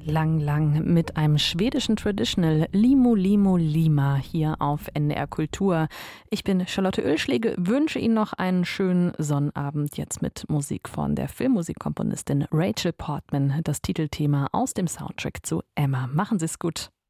Lang mit einem schwedischen Traditional Limo Limo Lima hier auf NDR Kultur. Ich bin Charlotte Oehlschläge, wünsche Ihnen noch einen schönen Sonnabend jetzt mit Musik von der Filmmusikkomponistin Rachel Portman, das Titelthema aus dem Soundtrack zu Emma. Machen Sie es gut.